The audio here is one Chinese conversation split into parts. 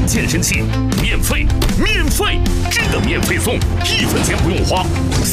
健身器，免费，真的免费送，1分钱不用花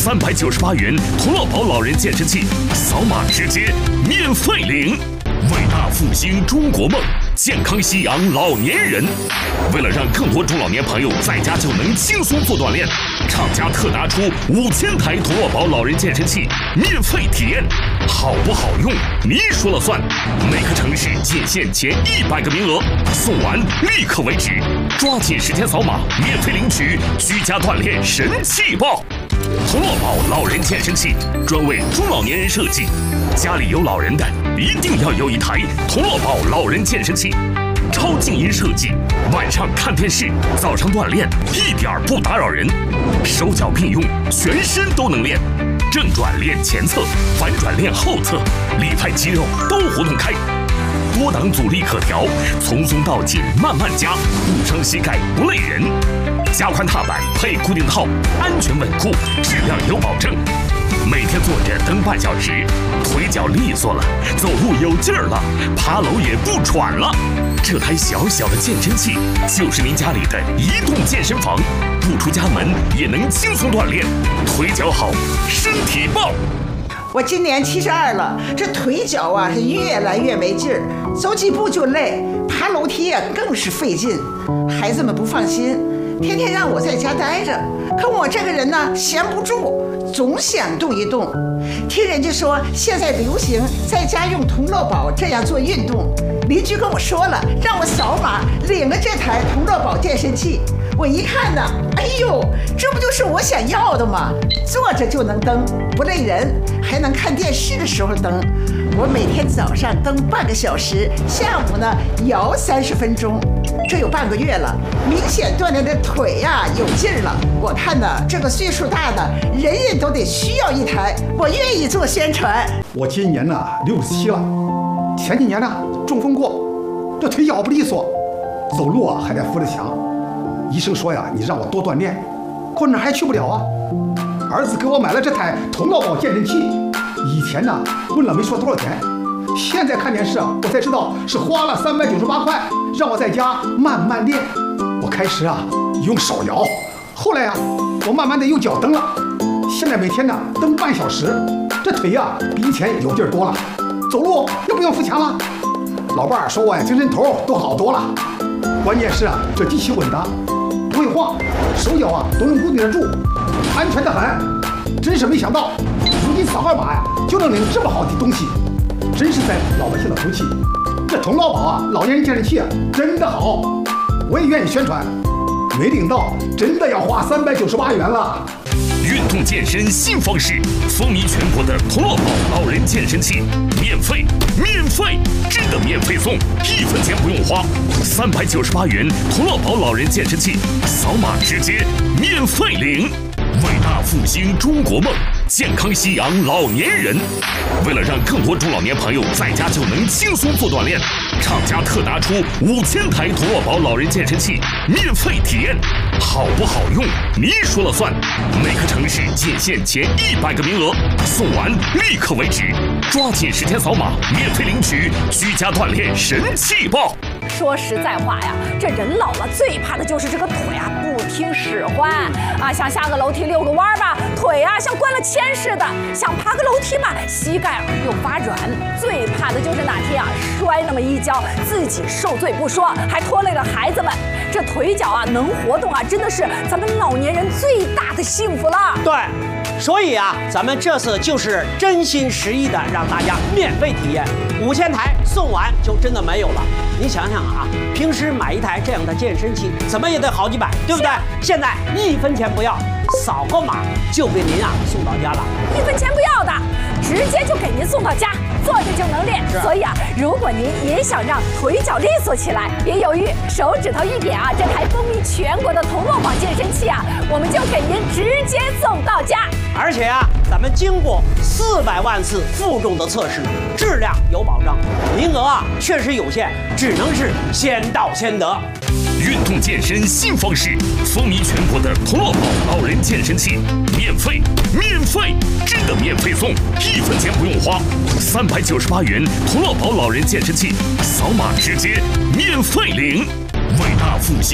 ，398元童乐宝老人健身器，扫码直接免费领。伟大复兴中国梦，健康夕阳老年人。为了让更多中老年朋友在家就能轻松做锻炼，厂家特拿出5000台童乐宝老人健身器免费体验，好不好用你说了算。每个城市仅限前100个名额，送完立刻为止，抓紧时间扫码免费领取居家锻炼神器包。童乐宝老人健身器专为中老年人设计，家里有老人的一定要有一台童乐宝老人健身器，超静音设计，晚上看电视，早上锻炼一点不打扰人，手脚并用，全身都能练，正转练前侧，反转练后侧，里派肌肉都活动开，多档阻力可调，从松到紧慢慢加，不伤膝盖不累人，加宽踏板配固定套，安全稳固，质量有保证。每天坐着蹬半小时，腿脚利索了，走路有劲儿了，爬楼也不喘了。这台小小的健身器就是您家里的移动健身房，不出家门也能轻松锻炼，腿脚好，身体棒。 我今年72了，这腿脚啊是越来越没劲儿，走几步就累，爬楼梯啊更是费劲。孩子们不放心，天天让我在家待着，可我这个人呢闲不住，总想动一动。听人家说现在流行在家用童乐宝这样做运动，邻居跟我说了，让我扫码领了这台童乐宝健身器。我一看呢，哎呦，这不就是我想要的吗？坐着就能蹬，不累人，还能看电视的时候蹬。我每天早上蹬半个小时，下午呢摇30分钟，这有半个月了，明显锻炼的腿呀有劲儿了。我看呢，这个岁数大的人人都得需要一台，我愿意做宣传。 我今年呢67了，前几年呢中风过，这腿脚不利索，走路啊还得扶着墙。医生说呀，你让我多锻炼，可哪还去不了啊。儿子给我买了这台童乐宝健身器，以前呢问了没说多少钱，现在看电视我才知道是花了398块，让我在家慢慢练。我开始啊用手摇，后来啊我慢慢的用脚蹬了，现在每天呢蹬半小时，这腿啊比以前有劲儿多了，走路又不用扶墙了。老伴儿说我呀精神头都好多了，关键是啊这机器稳当，不会晃，手脚啊都能固定得住，安全得很。真是没想到，如今扫个码呀就能领这么好的东西，真是在老百姓的福气。这童乐宝啊老年人健身器啊真的好，我也愿意宣传。没领到真的要花398元了。 运动健身新方式，风靡全国的童乐宝老人健身器，免费，真的免费送，1分钱不用花，398元童乐宝老人健身器，扫码直接免费领。伟大复兴中国梦，健康夕阳老年人。为了让更多中老年朋友在家就能轻松做锻炼，厂家特拿出5000台童乐宝老人健身器免费体验，好不好用你说了算。每个城市仅限前100个名额，送完立刻为止，抓紧时间扫码免费领取居家锻炼神器包。 说实在话呀，这人老了最怕的就是这个腿啊不听使唤啊，想下个楼梯遛个弯吧，腿啊像灌了铅似的；想爬个楼梯嘛，膝盖又发软。最怕的就是哪天啊摔那么一跤，自己受罪不说，还拖累了孩子们。这腿脚啊能活动啊，真的是咱们老年人最大的幸福了。 对。所以啊，咱们这次就是真心实意的让大家免费体验，5000台送完就真的没有了。你想想啊，平时买一台这样的健身器，怎么也得好几百，对不对？现在1分钱不要，扫个码就给您啊送到家了 ，1分钱不要的，直接就给您送到家，坐着就能练。所以啊，如果您也想让腿脚利索起来，别犹豫，手指头一点啊，这台风靡全国的童乐宝健身器啊，我们就给您直接送到家。 而且啊，咱们经过400万次负重的测试，质量有保障，名额啊确实有限，只能是先到先得。 运动健身新方式，风靡全国的童乐宝老人健身器，免费，真的免费送，1分钱不用花，398元童乐宝老人健身器，扫码直接免费领。伟大复兴。